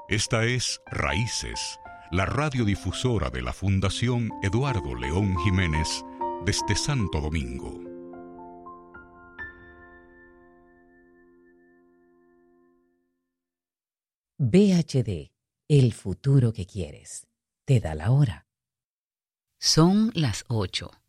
Esta es Raíces, la radiodifusora de la Fundación Eduardo León Jiménez desde Santo Domingo. VHD, el futuro que quieres. Te da la hora. Son las 8.